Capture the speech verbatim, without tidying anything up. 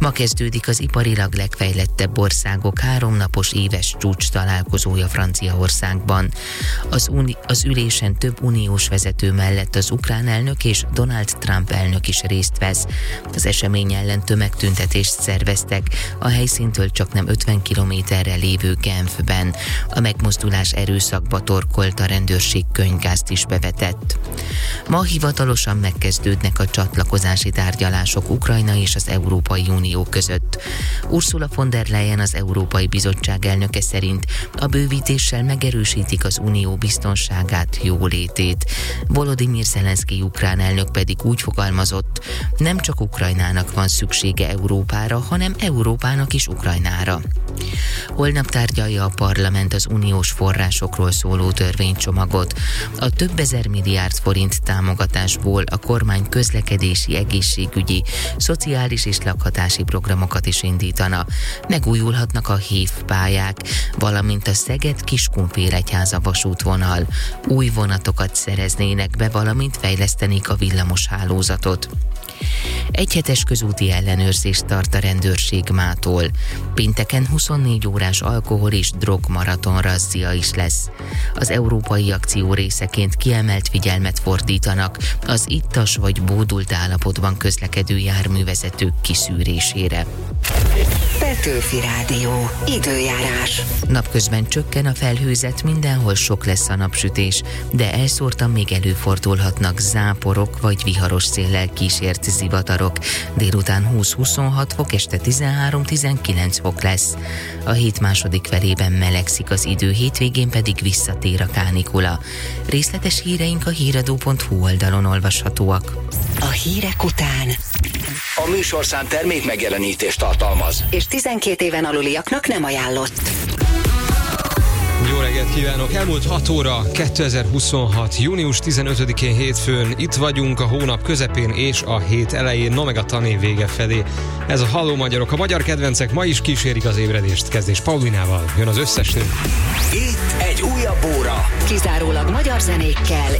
Ma kezdődik az iparilag legfejlettebb országok háromnapos éves csúcs találkozója Franciaországban. Az, uni- az ülésen több uniós vezető mellett az ukrán elnök és Donald Trump elnök is részt vesz. Az esemény ellen tömegtüntetést szerveztek a helyszíntől csaknem ötven kilométerre lévő Genfben. A megmozdulás erőszakba torkolt, a rendőrség könyvgázt is bevetett. Ma hivatalosan megkezdődnek a csatlakozási tárgyalások Ukrajna és az Európai Unió között. Ursula von der Leyen, az Európai Bizottság elnöke szerint a bővítéssel megerősítik az unió biztonságát, jólétét. Volodymyr Zelenszky ukrán elnök pedig úgy fogalmazott, nem csak Ukrajnának van szüksége Európára, hanem Európának is Ukrajnára. Holnap tárgyalja a parlament az uniós forrásokról szóló törvénycsomagot. A több ezer milliárd forint támogatásból a kormány közlekedési, egészségügyi, szociális és lakhatási programokat is indítana. Megújulhatnak a hévpályák, valamint a Szeged-Kiskunfélegyháza vasútvonal. Új vonatokat szereznének be, valamint fejlesztenék a villamos hálózatot. Egyhetes közúti ellenőrzést tart a rendőrség mától. Pénteken huszonnégy órás alkohol és drogmaraton razzia is lesz. Az európai akció részeként kiemelt figyelmet fordítanak az ittas vagy bódult állapotban közlekedő járművezetők kiszűrésére. Petőfi Rádió. Időjárás. Napközben csökken a felhőzet, mindenhol sok lesz a napsütés, de elszórtan még előfordulhatnak záporok vagy viharos széllel kísért zivatarok. Délután húsz-huszonhat fok, este tizenhárom-tizenkilenc fok lesz. A hét második felében melegszik az idő, hétvégén pedig visszatér a kánikula. Részletes híreink a híradó pont hu oldalon olvashatóak. A hírek után a műsorszám termék megjelenítést tartalmaz, és tizenkét éven aluliaknak nem ajánlott. Jó reggelt kívánok! Elmúlt hat óra, kétezer-huszonhat. június tizenötödikén hétfőn itt vagyunk a hónap közepén és a hét elején, no meg a tanév vége felé. Ez a Halló Magyarok, a magyar kedvencek ma is kísérik az ébredést. Kezdés Paulinával, jön az összes nő. Itt egy újabb óra. Kizárólag magyar zenékkel